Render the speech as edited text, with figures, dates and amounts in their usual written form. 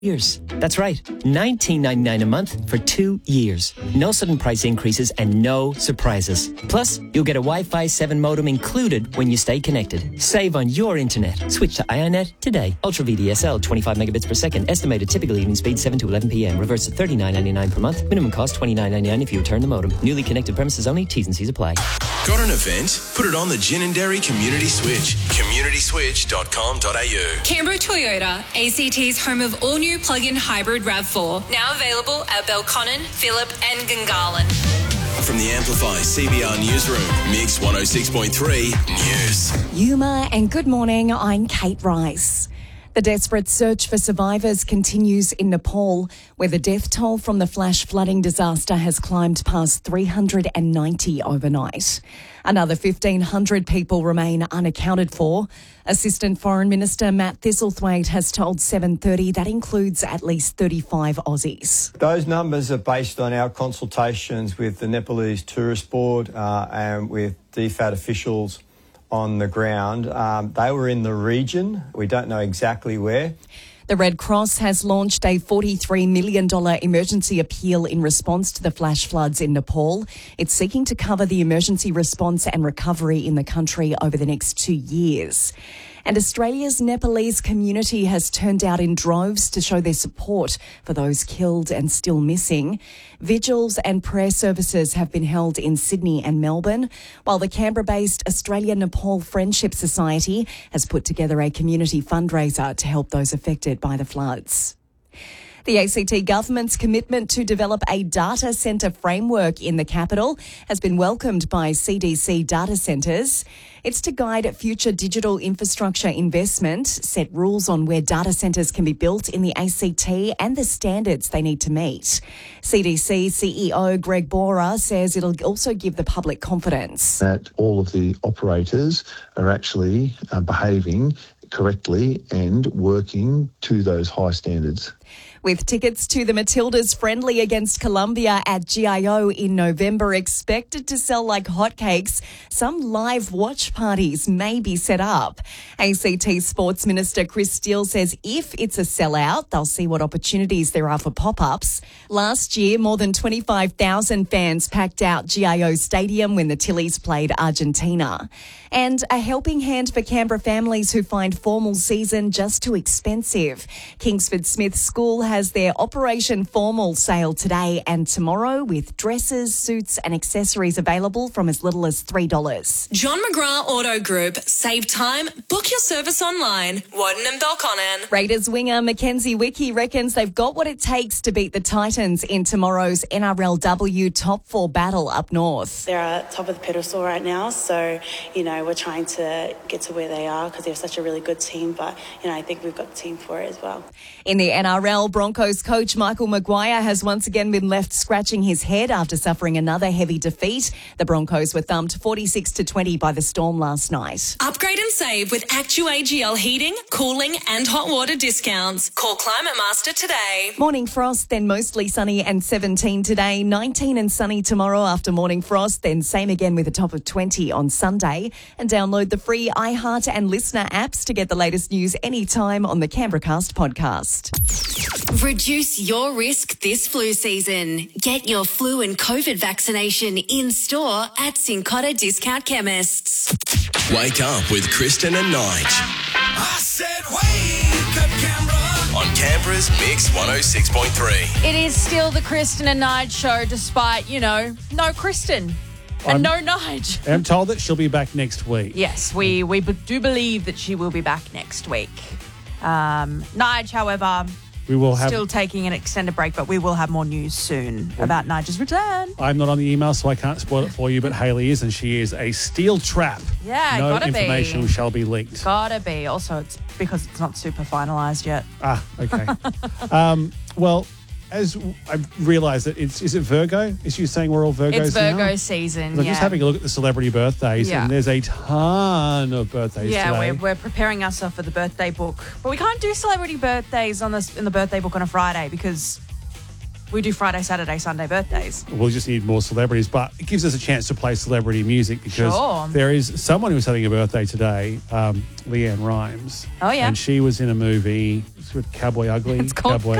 years. That's right, $19.99 a month for 2 years. No sudden price increases and no surprises. Plus, you'll get a Wi-Fi 7 modem included when you stay connected. Save on your internet. Switch to iONet today. Ultra VDSL, 25 megabits per second. Estimated typical evening speed 7 to 11 p.m. Reverse to $39.99 per month. Minimum cost $29.99 if you return the modem. Newly connected premises only. T's and C's apply. Got an event? Put it on the Gin and Dairy Community Switch. communityswitch.com.au. Canberra Toyota, ACT's home of all new plug-in hybrid RAV4. Now available at Belconnen, Phillip and Gungahlin. From the Amplify CBR Newsroom, Mix 106.3 News. Yuma and good morning, I'm Kate Rice. The desperate search for survivors continues in Nepal, where the death toll from the flash flooding disaster has climbed past 390 overnight. Another 1,500 people remain unaccounted for. Assistant Foreign Minister Matt Thistlethwaite has told 7:30 that includes at least 35 Aussies. Those numbers are based on our consultations with the Nepalese Tourist Board and with DFAT officials on the ground. They were in the region. We don't know exactly where. The Red Cross has launched a $43 million emergency appeal in response to the flash floods in Nepal. It's seeking to cover the emergency response and recovery in the country over the next 2 years. And Australia's Nepalese community has turned out in droves to show their support for those killed and still missing. Vigils and prayer services have been held in Sydney and Melbourne, while the Canberra-based Australia-Nepal Friendship Society has put together a community fundraiser to help those affected by the floods. The ACT government's commitment to develop a data centre framework in the capital has been welcomed by CDC data centres. It's to guide future digital infrastructure investment, set rules on where data centres can be built in the ACT and the standards they need to meet. CDC CEO Greg Borer says it'll also give the public confidence that all of the operators are actually behaving correctly and working to those high standards. With tickets to the Matildas friendly against Colombia at GIO in November expected to sell like hotcakes, some live watch parties may be set up. ACT Sports Minister Chris Steele says if it's a sellout, they'll see what opportunities there are for pop-ups. Last year, more than 25,000 fans packed out GIO Stadium when the Tillies played Argentina. And a helping hand for Canberra families who find formal season just too expensive. Kingsford Smith School has their Operation Formal sale today and tomorrow with dresses, suits and accessories available from as little as $3. John McGrath Auto Group. Save time. Book your service online. Warden and Belconnen. Raiders winger Mackenzie Wickie reckons they've got what it takes to beat the Titans in tomorrow's NRLW Top 4 battle up north. They're at top of the pedestal right now, so, we're trying to get to where they are because they're such a really good team, but, I think we've got the team for it as well. In the NRL, Broncos coach Michael Maguire has once again been left scratching his head after suffering another heavy defeat. The Broncos were thumped 46-20 by the Storm last night. Upgrade and save with ActuAGL heating, cooling and hot water discounts. Call Climate Master today. Morning frost, then mostly sunny and 17 today, 19 and sunny tomorrow after morning frost, then same again with a top of 20 on Sunday. And download the free iHeart and Listener apps to get the latest news anytime on the Canberracast podcast. Reduce your risk this flu season. Get your flu and COVID vaccination in store at Cincotta Discount Chemists. Wake up with Kristen and Nige. I said wake up, Canberra. On Canberra's Mix 106.3. It is still the Kristen and Nige show despite, no Kristen. And no Nige. I'm told that she'll be back next week. Yes, we do believe that she will be back next week. Nige, however, we will have still taking an extended break, but we will have more news soon about Nige's return. I'm not on the email, so I can't spoil it for you, but Hayley is, and she is a steel trap. Yeah, no gotta information shall be leaked. Gotta be. Also, it's because it's not super finalised yet. Ah, okay. Well, as I've realised that is it Virgo? Is she saying we're all Virgos now? It's Virgo season, I'm just having a look at the celebrity birthdays, and there's a ton of birthdays today. Yeah, we're preparing ourselves for the birthday book. But we can't do celebrity birthdays in the birthday book on a Friday because We do Friday, Saturday, Sunday birthdays. We'll just need more celebrities, but it gives us a chance to play celebrity music because Sure. there is someone who's having a birthday today, Leanne Rimes. Oh, yeah. And she was in a movie with Cowboy Ugly. It's called Cowboy